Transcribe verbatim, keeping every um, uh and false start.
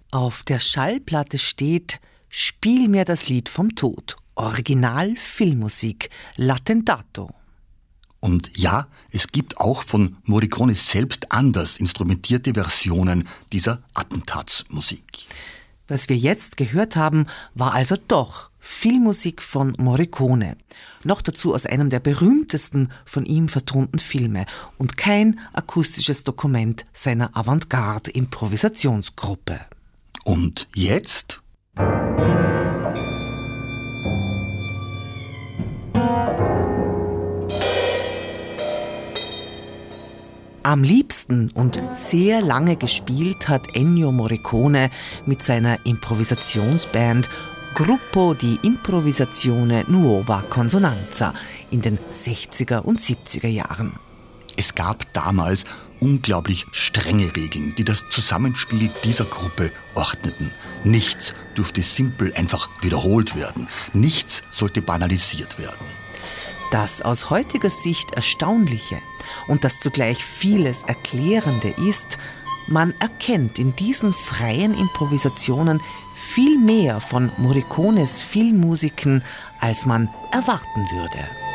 Auf der Schallplatte steht »Spiel mir das Lied vom Tod«, Original Filmmusik, L'Attentato. Und ja, es gibt auch von Morricone selbst anders instrumentierte Versionen dieser Attentatsmusik. Was wir jetzt gehört haben, war also doch Filmmusik von Morricone. Noch dazu aus einem der berühmtesten von ihm vertonten Filme und kein akustisches Dokument seiner Avantgarde-Improvisationsgruppe. Und jetzt? Am liebsten und sehr lange gespielt hat Ennio Morricone mit seiner Improvisationsband Gruppo di Improvvisazione Nuova Consonanza in den sechziger und siebziger Jahren. Es gab damals unglaublich strenge Regeln, die das Zusammenspiel dieser Gruppe ordneten. Nichts durfte simpel einfach wiederholt werden. Nichts sollte banalisiert werden. Das aus heutiger Sicht Erstaunliche und das zugleich vieles Erklärende ist, man erkennt in diesen freien Improvisationen viel mehr von Morricones Filmmusiken, als man erwarten würde.